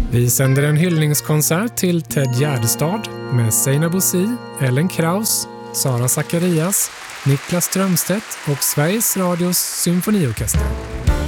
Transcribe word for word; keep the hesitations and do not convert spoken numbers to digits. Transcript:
Vi sänder en hyllningskonsert till Ted Gärdestad med Seina Bosi, Ellen Kraus, Sara Zacharias, Niklas Strömstedt och Sveriges Radios symfoniorkester.